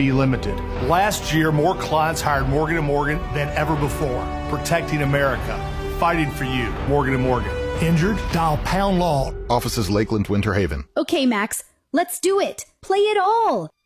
be limited. Last year, more clients hired Morgan & Morgan than ever before. Protecting America. Fighting for you. Morgan & Morgan. Injured? Dial #law. Offices Lakeland, Winter Haven. Okay, Max, let's do it. Play it all.